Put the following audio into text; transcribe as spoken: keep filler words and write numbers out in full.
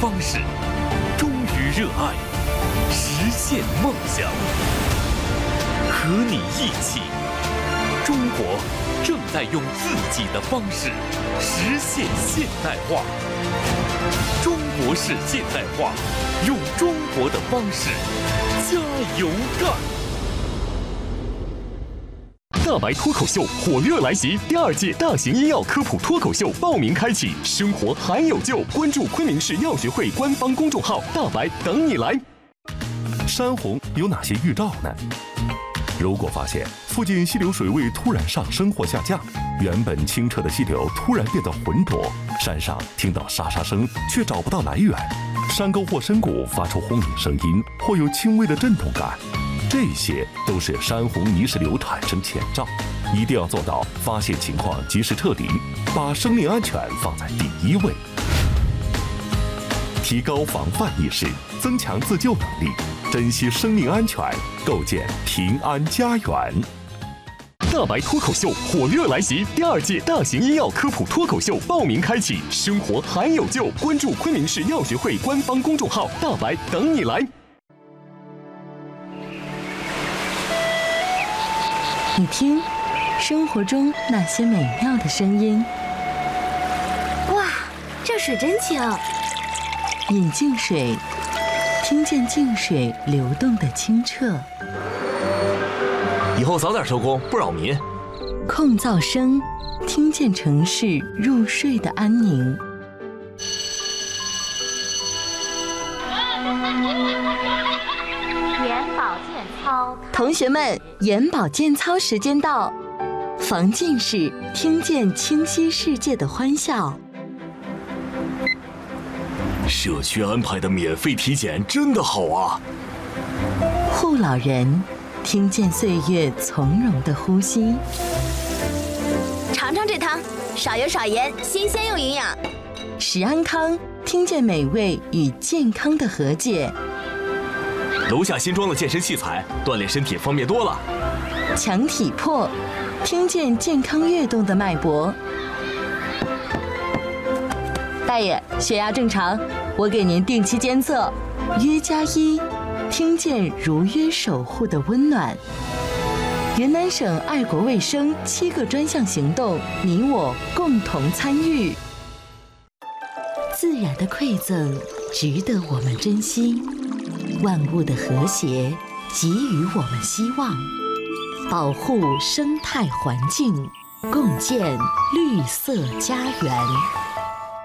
方式，忠于热爱，实现梦想。和你一起，中国正在用自己的方式实现现代化。中国式现代化，用中国的方式加油干！ 大白脱口秀火热来袭，第二届大型医药科普脱口秀报名开启，生活还有救！关注昆明市药学会官方公众号“大白”，等你来。 山洪有哪些预兆呢？如果发现附近溪流水位突然上升或下降，原本清澈的溪流突然变得浑浊，山上听到沙沙声却找不到来源，山沟或深谷发出轰鸣声音，或有轻微的震动感，这些都是山洪泥石流产生前兆，一定要做到发现情况及时撤离，把生命安全放在第一位，提高防范意识，增强自救能力，珍惜生命安全，构建平安家园。 大白脱口秀火热来袭，第二届大型医药科普脱口秀报名开启，生活还有救！关注昆明市药学会官方公众号“大白”，等你来。 你听，生活中那些美妙的声音。 哇，这水真清！ 饮净水，听见净水流动的清澈。 以后早点收工，不扰民。 控噪声，听见城市入睡的安宁。 眼保健操， 同学们，眼保健操时间到，防近视，听见清晰世界的欢笑。 社区安排的免费体检真的好啊！ 护老人，听见岁月从容的呼吸。 尝尝这汤，少油少盐，新鲜又营养。 食安康，听见美味与健康的和解。 楼下新装的健身器材，锻炼身体方便多了。 强体魄，听见健康跃动的脉搏。大爷，血压正常，我给您定期监测。约加一，听见如约守护的温暖。云南省爱国卫生七个专项行动，你我共同参与。自然的馈赠值得我们珍惜，万物的和谐给予我们希望，保护生态环境，共建绿色家园。